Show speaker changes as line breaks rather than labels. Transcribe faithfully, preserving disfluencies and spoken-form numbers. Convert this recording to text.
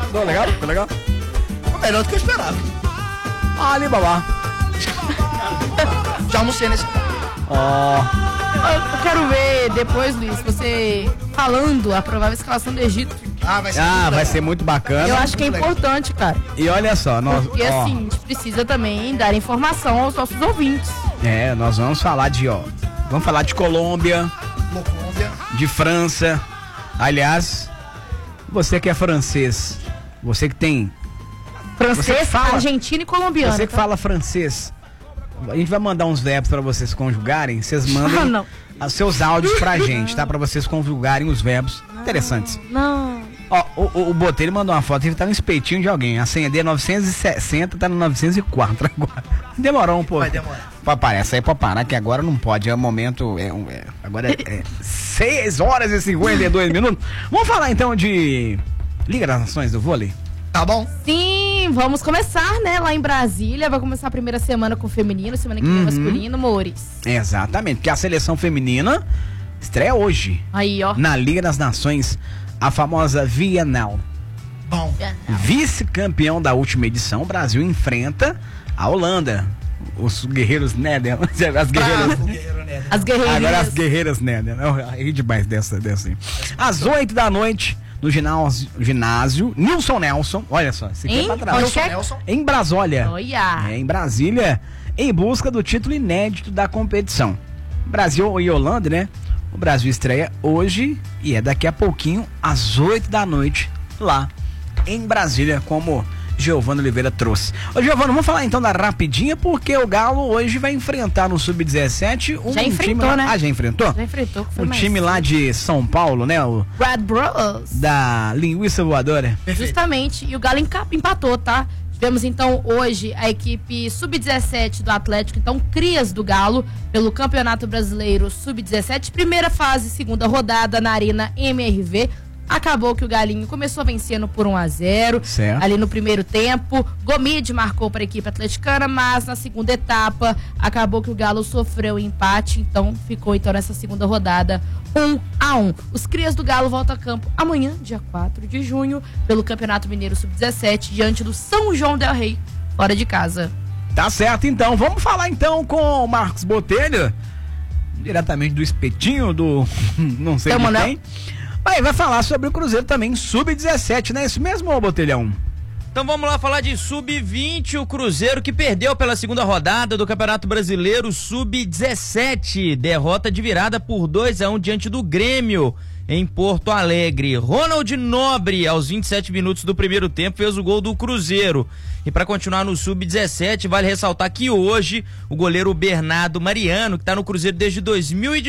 Ficou legal? Ficou legal?
Ficou melhor do que eu esperava.
Ah, Alibaba.
Já almocei nesse.
Ó.
Eu quero ver depois, Luiz, você falando a provável escalação do Egito.
Ah, vai ser,
Ah,
muito
vai
legal.
ser muito bacana.
Eu acho que é
muito legal.
importante, cara.
E olha só, nós.
Porque
ó,
assim, a gente precisa também dar informação aos nossos ouvintes.
É, nós vamos falar de, ó. Vamos falar de Colômbia,
Colômbia.
de França. Aliás, você que é francês, você que tem. Você
Francês,
que fala-
argentino e colombiano.
Você que
tá?
fala francês, a gente vai mandar uns verbos pra vocês conjugarem. Vocês mandem
Ah, não.
os seus áudios pra gente, tá? Pra vocês conjugarem os verbos interessantes.
Não.
Ó, o, o, o Botelho mandou uma foto, ele tá no espetinho de alguém. A senha dele é novecentos e sessenta, tá no novecentos e quatro agora. Demorou um pouco.
Vai demorar.
Pra parar, essa aí pra parar, que agora não pode, é o momento. É, um- é, agora é, é seis horas e cinquenta e dois minutos. Vamos falar então de Liga das Nações do vôlei?
Tá bom?
Sim, vamos começar, né? Lá em Brasília. Vai começar a primeira semana com o feminino, semana que vem
Uhum.
masculino, Mores.
Exatamente, porque a seleção feminina estreia hoje
Aí, ó.
na Liga das Nações, a famosa Bienal.
Bom.
Vice-campeão da última edição, o Brasil enfrenta a Holanda. Os guerreiros Netherlands. As guerreiras.
Bravo, Guerreiro Neto.
As guerreirinhas.
Agora as guerreiras Netherlands. Eu ri demais dessa, dessa aí. Às oito da noite, no ginásio, ginásio Nilson Nelson. Olha só, esse aqui é
Hein?
pra trás.
Onde
Nelson,
que é?
Nelson.
Em Brasília.
Olha.
É, em Brasília, em busca do título inédito da competição. Brasil e Holanda, né? O Brasil estreia hoje e é daqui a pouquinho, às oito da noite, lá em Brasília, como Giovano Oliveira trouxe. Ô, Giovano, vamos falar então da rapidinha, porque o Galo hoje vai enfrentar no sub dezessete um
Já enfrentou,
time lá-
né?
Ah, já enfrentou?
Já enfrentou, que foi
Um
mais
time lá de São Paulo, né? O
Red Bros.
da linguiça voadora.
Perfeito.
Justamente. E o Galo enca- empatou, tá? Tivemos então hoje a equipe sub dezessete do Atlético, então crias do Galo, pelo Campeonato Brasileiro sub dezessete, primeira fase, segunda rodada na Arena M R V. Acabou que o Galinho começou vencendo por um a zero.
Certo.
Ali no primeiro tempo, Gomide marcou para a equipe atleticana, mas na segunda etapa acabou que o Galo sofreu empate, então ficou então nessa segunda rodada um a um. Os crias do Galo voltam a campo amanhã, dia quatro de junho, pelo Campeonato Mineiro sub dezessete, diante do São João del Rei, fora de casa.
Tá certo, então. Vamos falar então com o Marcos Botelho, diretamente do espetinho do não sei
Tamo,
de
né?
quem. Aí vai falar sobre o Cruzeiro também, sub dezessete, não é isso mesmo, ô Botelhão?
Então vamos lá falar de sub vinte, o Cruzeiro que perdeu pela segunda rodada do Campeonato Brasileiro sub dezessete, derrota de virada por dois a um diante do Grêmio em Porto Alegre. Ronald Nobre, aos vinte e sete minutos do primeiro tempo, fez o gol do Cruzeiro. E para continuar no sub dezessete, vale ressaltar que hoje o goleiro Bernardo Mariano, que está no Cruzeiro desde dois mil e